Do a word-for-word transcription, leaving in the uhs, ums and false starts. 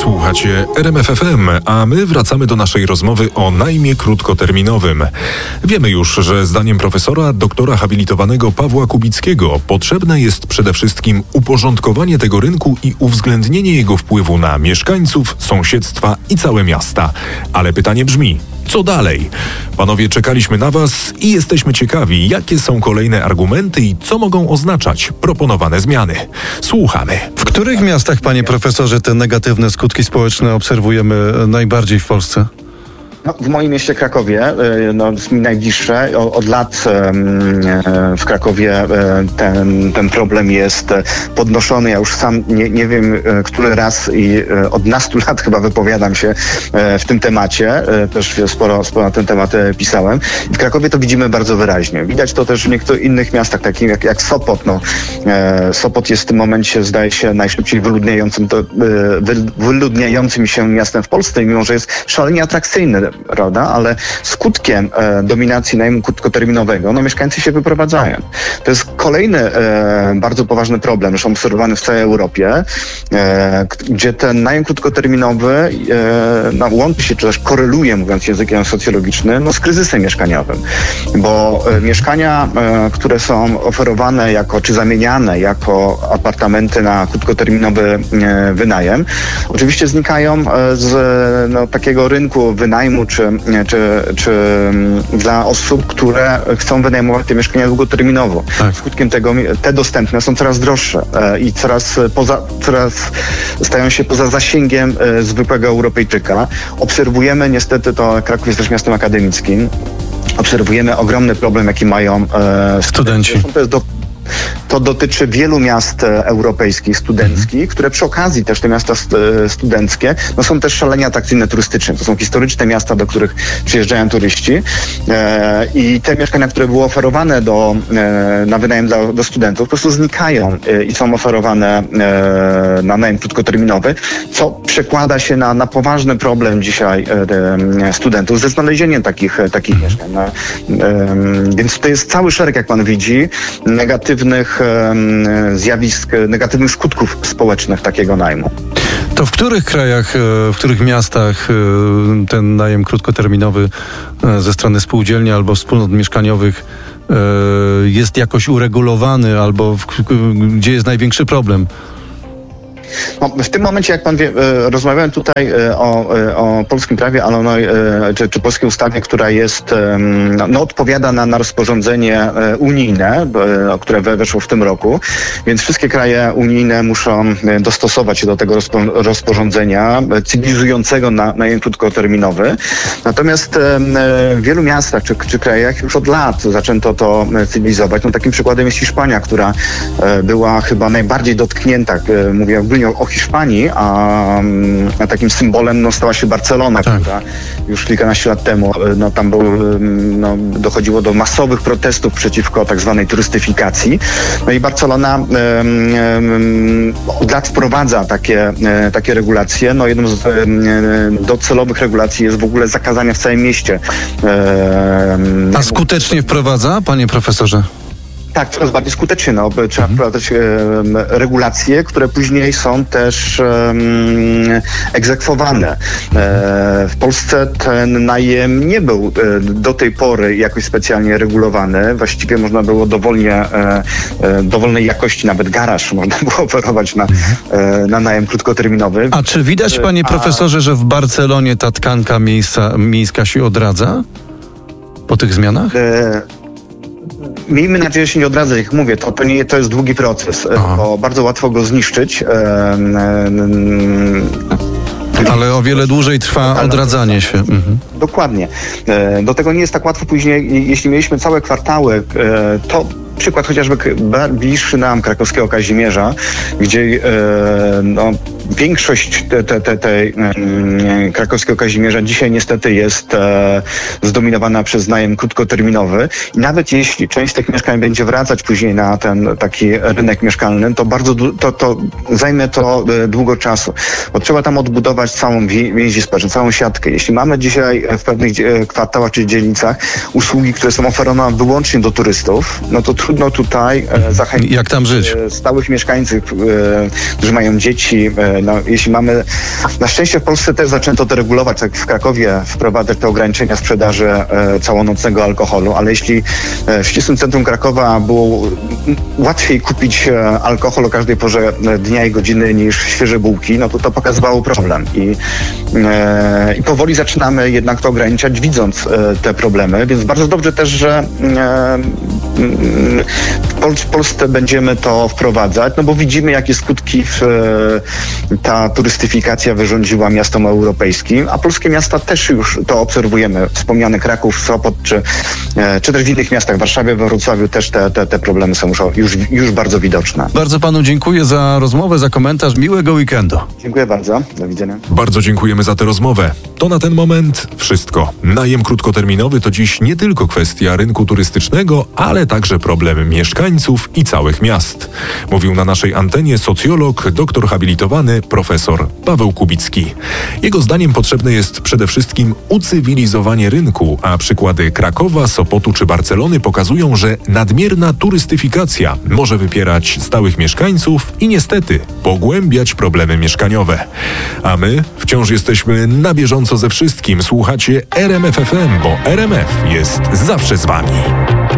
Słuchacie R M F F M, a my wracamy do naszej rozmowy o najmie krótkoterminowym. Wiemy już, że zdaniem profesora doktora habilitowanego Pawła Kubickiego potrzebne jest przede wszystkim uporządkowanie tego rynku i uwzględnienie jego wpływu na mieszkańców, sąsiedztwa i całe miasta. Ale pytanie brzmi: co dalej? Panowie, czekaliśmy na was i jesteśmy ciekawi, jakie są kolejne argumenty i co mogą oznaczać proponowane zmiany. Słuchamy. W których miastach, panie profesorze, te negatywne skutki społeczne obserwujemy najbardziej w Polsce? No, w moim mieście Krakowie, no, jest mi najbliższe. O, od lat w Krakowie ten, ten problem jest podnoszony. Ja już sam nie, nie wiem, który raz i od nastu lat chyba wypowiadam się w tym temacie. Też sporo, sporo na ten temat pisałem. W Krakowie to widzimy bardzo wyraźnie. Widać to też w niektórych innych miastach, takich jak, jak Sopot. No, Sopot jest w tym momencie, zdaje się, najszybciej wyludniającym, to, wyludniającym się miastem w Polsce, mimo że jest szalenie atrakcyjny, prawda, ale skutkiem e, dominacji najmu krótkoterminowego, no mieszkańcy się wyprowadzają. To jest kolejny e, bardzo poważny problem, już obserwowany w całej Europie, e, gdzie ten najem krótkoterminowy e, no, łączy się, czy też koreluje, mówiąc językiem socjologicznym, no, z kryzysem mieszkaniowym, bo e, mieszkania, e, które są oferowane jako, czy zamieniane jako apartamenty na krótkoterminowy e, wynajem, oczywiście znikają e, z no, takiego rynku wynajmu, czy, czy, czy dla osób, które chcą wynajmować te mieszkania długoterminowo. Tak. Skutkiem tego te dostępne są coraz droższe e, i coraz, poza, coraz stają się poza zasięgiem e, zwykłego Europejczyka. Obserwujemy niestety, to Kraków jest też miastem akademickim, obserwujemy ogromny problem, jaki mają e, studenci. studenci. To jest do, To dotyczy wielu miast europejskich, studenckich, które przy okazji też te miasta studenckie, no są też szalenie atrakcyjne turystycznie. To są historyczne miasta, do których przyjeżdżają turyści e, i te mieszkania, które były oferowane do, e, na wynajem dla, do studentów, po prostu znikają e, i są oferowane e, na najem krótkoterminowy, co przekłada się na, na poważny problem dzisiaj e, studentów ze znalezieniem takich, takich mieszkań. No, e, więc to jest cały szereg, jak pan widzi, negatywnych zjawisk, negatywnych skutków społecznych takiego najmu. To w których krajach, w których miastach ten najem krótkoterminowy ze strony spółdzielni albo wspólnot mieszkaniowych jest jakoś uregulowany, albo w, gdzie jest największy problem? No, w tym momencie, jak pan wie, rozmawiałem tutaj o, o polskim prawie, ale no, czy, czy polskiej ustawie, która jest, no, odpowiada na, na rozporządzenie unijne, które weszło w tym roku, więc wszystkie kraje unijne muszą dostosować się do tego rozporządzenia cywilizującego na najem krótkoterminowy. Natomiast w wielu miastach czy, czy krajach już od lat zaczęto to cywilizować. No, takim przykładem jest Hiszpania, która była chyba najbardziej dotknięta, mówię ogólnie o Hiszpanii, a, a takim symbolem no, stała się Barcelona, tak, która już kilkanaście lat temu no, tam był, no, dochodziło do masowych protestów przeciwko tak zwanej turystyfikacji. No i Barcelona um, um, od lat wprowadza takie, e, takie regulacje. No, jedną z e, docelowych regulacji jest w ogóle zakazanie w całym mieście. E, a skutecznie wprowadza, panie profesorze? Tak, coraz bardziej skutecznie. No, trzeba wprowadzać e, regulacje, które później są też e, egzekwowane. E, w Polsce ten najem nie był e, do tej pory jakoś specjalnie regulowany. Właściwie można było dowolnie, e, e, dowolnej jakości, nawet garaż można było oferować na, e, na najem krótkoterminowy. A czy widać, panie profesorze, że w Barcelonie ta tkanka miejska, miejska się odradza po tych zmianach? E, Miejmy nadzieję, że się nie odradza, jak mówię, to, to, nie, to jest długi proces, Aha. bo bardzo łatwo go zniszczyć. E, e, Ale o wiele dłużej trwa odradzanie się. Mhm. Dokładnie. E, do tego nie jest tak łatwo później, jeśli mieliśmy całe kwartały, e, to przykład chociażby bliższy nam krakowskiego Kazimierza, gdzie e, no, większość tej te, te, te, e, krakowskiego Kazimierza dzisiaj niestety jest e, zdominowana przez najem krótkoterminowy i nawet jeśli część tych mieszkań będzie wracać później na ten taki rynek mieszkalny, to bardzo to, to zajmie to e, długo czasu, bo trzeba tam odbudować całą więź społeczną, całą siatkę. Jeśli mamy dzisiaj w pewnych e, kwartałach czy dzielnicach usługi, które są oferowane wyłącznie do turystów, no to trudno tutaj e, zachęcić Jak tam żyć? E, stałych mieszkańców, e, którzy mają dzieci, e, No, jeśli mamy, na szczęście w Polsce też zaczęto to regulować, tak jak w Krakowie wprowadzać te ograniczenia sprzedaży e, całonocnego alkoholu, ale jeśli e, w ścisłym centrum Krakowa było łatwiej kupić e, alkohol o każdej porze dnia i godziny niż świeże bułki, no to to pokazywało problem. I, e, i powoli zaczynamy jednak to ograniczać, widząc e, te problemy, więc bardzo dobrze też, że e, w, Pol- w Polsce będziemy to wprowadzać, no bo widzimy, jakie skutki w, e, ta turystyfikacja wyrządziła miastom europejskim, a polskie miasta też już to obserwujemy. Wspomniany Kraków, Sopot, czy, e, czy też w innych miastach, w Warszawie, we Wrocławiu też te, te, te problemy są już, już, już bardzo widoczne. Bardzo panu dziękuję za rozmowę, za komentarz. Miłego weekendu. Dziękuję bardzo. Do widzenia. Bardzo dziękujemy za tę rozmowę. To na ten moment wszystko. Najem krótkoterminowy to dziś nie tylko kwestia rynku turystycznego, ale także problem mieszkańców i całych miast. Mówił na naszej antenie socjolog, doktor habilitowany, profesor Paweł Kubicki. Jego zdaniem potrzebne jest przede wszystkim ucywilizowanie rynku, a przykłady Krakowa, Sopotu czy Barcelony pokazują, że nadmierna turystyfikacja może wypierać stałych mieszkańców i niestety pogłębiać problemy mieszkaniowe. A my wciąż jesteśmy na bieżąco ze wszystkim. Słuchacie R M F F M, bo R M F jest zawsze z wami.